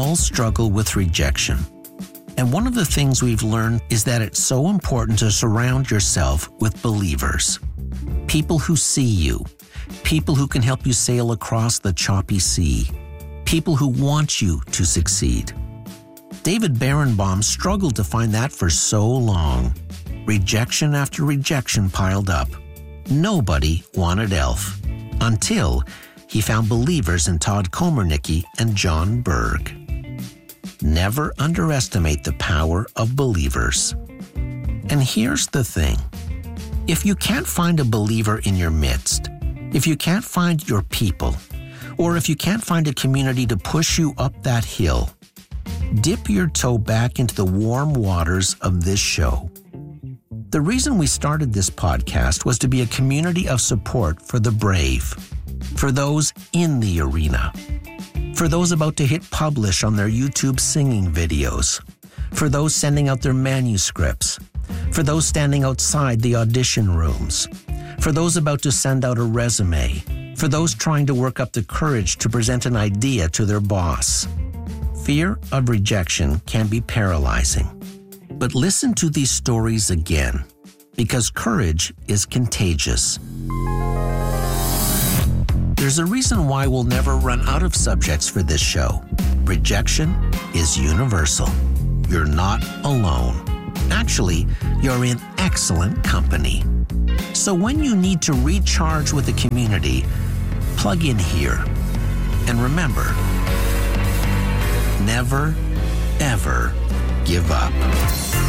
all struggle with rejection. And one of the things we've learned is that it's so important to surround yourself with believers. People who see you. People who can help you sail across the choppy sea. People who want you to succeed. David Berenbaum struggled to find that for so long. Rejection after rejection piled up. Nobody wanted Elf. Until he found believers in Todd Komarnicki and John Berg. Never underestimate the power of believers. And here's the thing. If you can't find a believer in your midst, if you can't find your people, or if you can't find a community to push you up that hill, dip your toe back into the warm waters of this show. The reason we started this podcast was to be a community of support for the brave, for those in the arena, for those about to hit publish on their YouTube singing videos, for those sending out their manuscripts, for those standing outside the audition rooms, for those about to send out a resume, for those trying to work up the courage to present an idea to their boss. Fear of rejection can be paralyzing. But listen to these stories again, because courage is contagious. There's a reason why we'll never run out of subjects for this show. Rejection is universal. You're not alone. Actually, you're in excellent company. So when you need to recharge with a community, plug in here. And remember, never, ever give up.